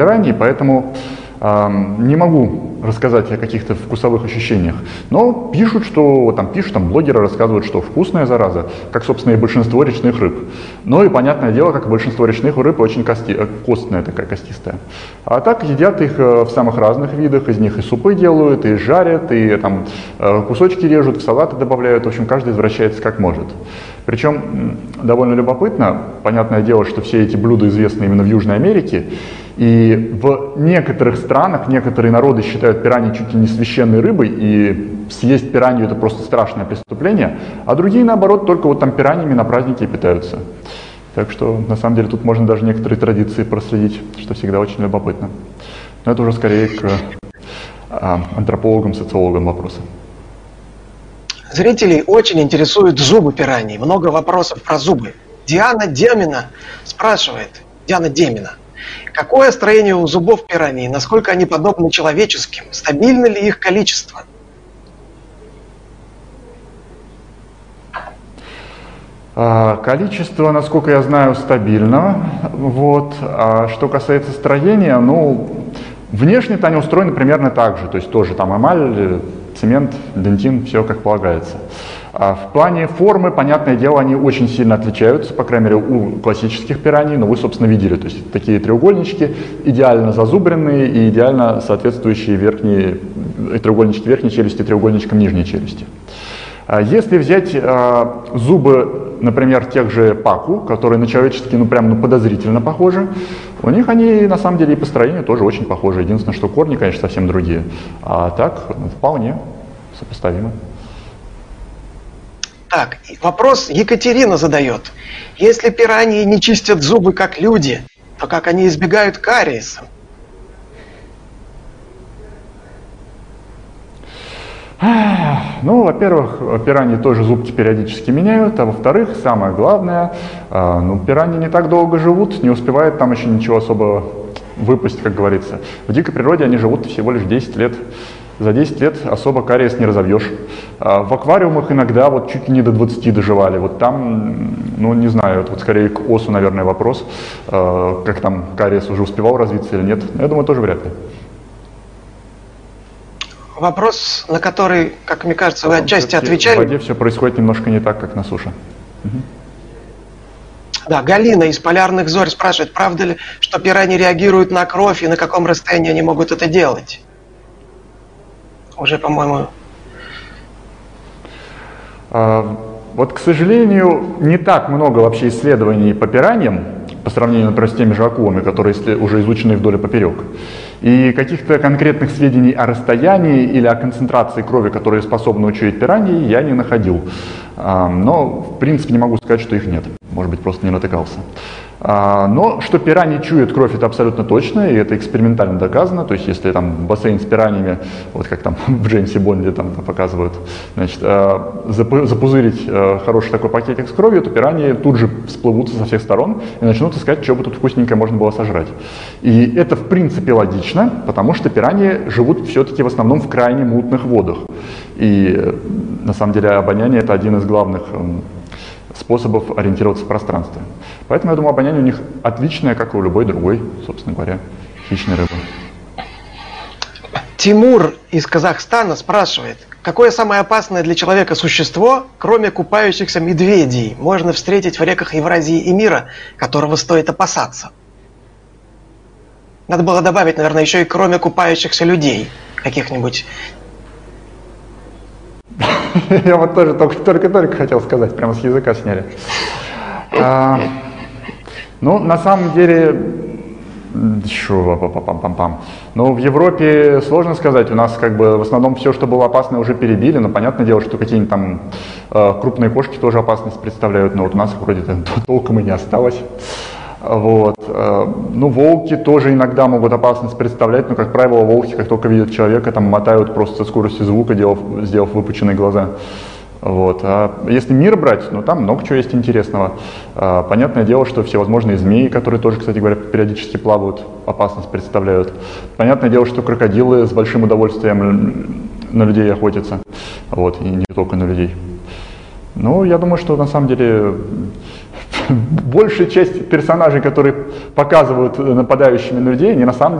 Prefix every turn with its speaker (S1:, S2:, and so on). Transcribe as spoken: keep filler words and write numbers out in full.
S1: пираньи, поэтому э, не могу рассказать о каких-то вкусовых ощущениях. Но пишут, что там пишут, там блогеры рассказывают, что вкусная зараза, как, собственно, и большинство речных рыб. Ну и понятное дело, как и большинство речных рыб, очень кости, костная такая, костистая. А так едят их в самых разных видах, из них и супы делают, и жарят, и там кусочки режут, в салаты добавляют, в общем, каждый извращается как может. Причем довольно любопытно, понятное дело, что все эти блюда известны именно в Южной Америке, и в некоторых странах некоторые народы считают пираньи чуть ли не священной рыбой, и съесть пиранью — это просто страшное преступление, а другие, наоборот, только вот там пираньями на празднике и питаются. Так что, на самом деле, тут можно даже некоторые традиции проследить, что всегда очень любопытно. Но это уже скорее к а, антропологам, социологам вопросы.
S2: Зрителей очень интересуют зубы пираний. Много вопросов про зубы. Диана Демина спрашивает, Диана Демина, какое строение у зубов пираний, насколько они подобны человеческим, стабильно ли их количество?
S1: Количество, насколько я знаю, стабильно. Вот. А что касается строения, ну, внешне-то они устроены примерно так же. То есть тоже там эмаль, цемент, дентин, все как полагается. А в плане формы, понятное дело, они очень сильно отличаются, по крайней мере, у классических пираний, но вы, собственно, видели. То есть такие треугольнички, идеально зазубренные и идеально соответствующие верхние, треугольнички верхней челюсти треугольничкам нижней челюсти. Если взять э, зубы, например, тех же паку, которые на человеческие, ну, прям, ну, подозрительно похожи, у них они, на самом деле, и по строению тоже очень похожи. Единственное, что корни, конечно, совсем другие. А так, ну, вполне сопоставимы.
S2: Так, вопрос Екатерина задает. Если пираньи не чистят зубы, как люди, то как они избегают кариеса?
S1: Ну, во-первых, пираньи тоже зубки периодически меняют, а во-вторых, самое главное, ну, пираньи не так долго живут, не успевает там еще ничего особо выпасть, как говорится. В дикой природе они живут всего лишь десять лет. За десять лет особо кариес не разовьешь. В аквариумах иногда вот чуть ли не до двадцати доживали. Вот там, ну, не знаю, это вот скорее к осу, наверное, вопрос, как там кариес уже успевал развиться или нет. Я думаю, тоже вряд ли.
S2: Вопрос, на который, как мне кажется, вы отчасти отвечали.
S1: В воде все происходит немножко не так, как на суше. Угу.
S2: Да, Галина из «Полярных зорь» спрашивает, правда ли, что пираньи реагируют на кровь и на каком расстоянии они могут это делать? Уже, по-моему...
S1: А, вот, к сожалению, не так много вообще исследований по пираньям, по сравнению, например, с теми же акулами, которые уже изучены вдоль и поперек. И каких-то конкретных сведений о расстоянии или о концентрации крови, которые способны учуять пираньи, я не находил. Но, в принципе, не могу сказать, что их нет. Может быть, просто не натыкался. Но что пираньи чуют кровь, это абсолютно точно, и это экспериментально доказано. То есть, если там бассейн с пираньями, вот как там в Джеймсе Бонде там показывают, значит, запузырить хороший такой пакетик с кровью, то пираньи тут же всплывутся со всех сторон и начнут искать, что бы тут вкусненькое можно было сожрать. И это, в принципе, логично, потому что пираньи живут все-таки в основном в крайне мутных водах. И, на самом деле, обоняние — это один из главных способов ориентироваться в пространстве. Поэтому, я думаю, обоняние у них отличное, как и у любой другой, собственно говоря, хищной рыбы.
S2: Тимур из Казахстана спрашивает, какое самое опасное для человека существо, кроме купающихся медведей, можно встретить в реках Евразии и мира, которого стоит опасаться? Надо было добавить, наверное, еще и кроме купающихся людей каких-нибудь.
S1: Я вот тоже только-только хотел сказать, прямо с языка сняли. А, ну, на самом деле, шо, пам-пам-пам. Ну, в Европе сложно сказать, у нас как бы в основном все, что было опасное, уже перебили, но понятное дело, что какие-нибудь там э, крупные кошки тоже опасность представляют, но вот у нас вроде толком и не осталось. Вот. Ну, волки тоже иногда могут опасность представлять, но, как правило, волки, как только видят человека, там мотают просто со скоростью звука, делав, сделав выпученные глаза. Вот. А если мир брать, ну, там много чего есть интересного. Понятное дело, что всевозможные змеи, которые тоже, кстати говоря, периодически плавают, опасность представляют. Понятное дело, что крокодилы с большим удовольствием на людей охотятся. Вот. И не только на людей. Ну, я думаю, что на самом деле большая часть персонажей, которые показывают нападающими на людей, они на самом